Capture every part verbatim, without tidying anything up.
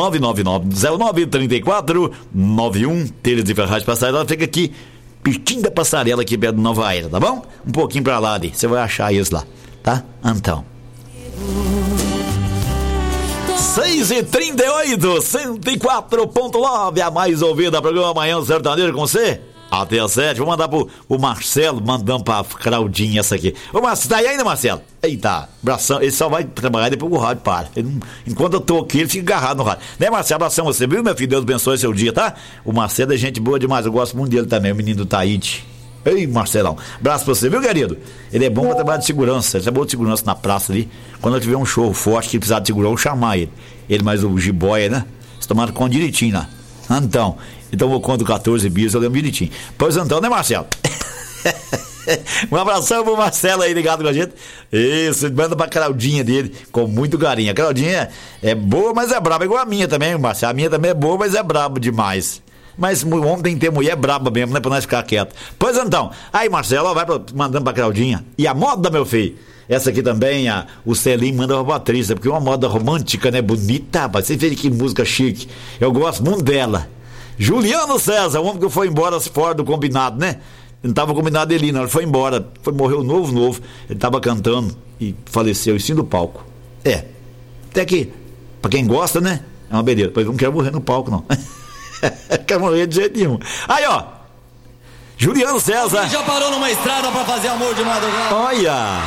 nove nove nove zero nove três quatro nove um. Telhas de Ferragem Passarela, ela fica aqui pertinho da passarela aqui perto do Nova Era, tá bom? Um pouquinho pra lá ali, você vai achar eles lá, tá? Então seis e trinta e oito, cento e quatro ponto nove, a mais ouvida, programa Manhã do Sertanejo com você até às sete. Vou mandar pro, pro Marcelo, mandando pra Claudinha essa aqui. Ô Marcelo, tá aí ainda, Marcelo? Eita, abração, ele só vai trabalhar depois o rádio para. Ele não, enquanto eu tô aqui, ele fica agarrado no rádio. Né, Marcelo? Abração você, viu, meu filho? Deus abençoe seu dia, tá? O Marcelo é gente boa demais, eu gosto muito dele também, o menino do Taíde. Ei, Marcelão, abraço pra você, viu, querido? Ele é bom pra trabalhar de segurança, ele trabalhou de segurança na praça ali. Quando eu tiver um show forte que precisar de segurança, eu vou chamar ele. Ele mais o Jiboia, né? Eles tomaram conta direitinho lá. Então, então eu vou contar quatorze bias, eu lembro direitinho. Pois então, né, Marcelo? Um abração pro Marcelo aí, ligado com a gente. Isso, manda pra Claudinha dele, com muito carinho. A Claudinha é boa, mas é braba, igual a minha também, Marcelo. A minha também é boa, mas é braba demais. Mas o homem tem que ter mulher braba mesmo, né? Pra nós ficar quieto. Pois então, aí Marcelo, ó, vai pra, mandando pra Claudinha. E a moda, meu filho? Essa aqui também, a, o Celinho manda pra Patrícia, porque é uma moda romântica, né? Bonita, rapaz. Você vê que música chique. Eu gosto muito dela. Juliano César, o homem que foi embora fora do combinado, né? Não tava combinado ele, não. Ele foi embora. Foi, morreu novo, novo. Ele tava cantando e faleceu em cima do palco. É. Até que, pra quem gosta, né? É uma beleza. Pois não quero morrer no palco, não. Quer morrer de jeito nenhum. Aí, ó, Juliano César. Você já parou numa estrada pra fazer amor de madrugada? Olha.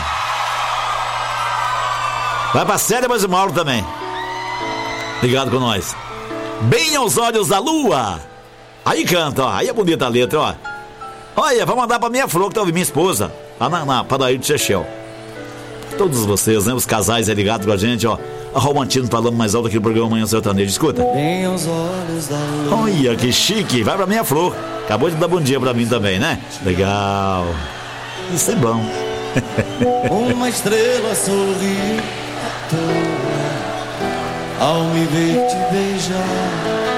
Vai pra Célia, mas o Mauro também. Ligado com nós. Bem aos olhos da lua. Aí canta, ó. Aí é bonita a letra, ó. Olha, vai mandar pra minha flor, que tá ouvindo, minha esposa, lá na, na padaria de Chechel. Todos vocês, né? Os casais aí ligados com a gente, ó. A Romantismo falando mais alto aqui no programa Manhã Sertanejo. Escuta. Bem aos olhos da lua. Olha que chique. Vai pra minha flor. Acabou de dar bom dia pra mim também, né? Legal. Isso é bom. Uma estrela sorri à toa ao me ver te beijar.